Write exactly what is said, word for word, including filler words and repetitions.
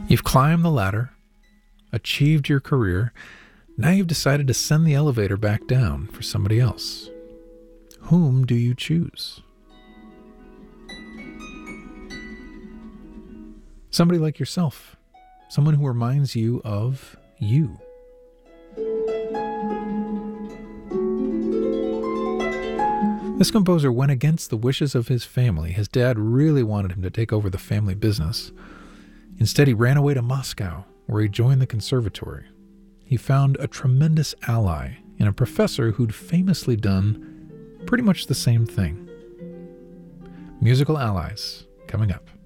You've climbed the ladder, achieved your career. Now you've decided to send the elevator back down for somebody else. Whom do you choose? Somebody like yourself. Someone who reminds you of you. This composer went against the wishes of his family. His dad really wanted him to take over the family business. Instead, he ran away to Moscow, where he joined the conservatory. He found a tremendous ally in a professor who'd famously done pretty much the same thing. Musical allies, coming up.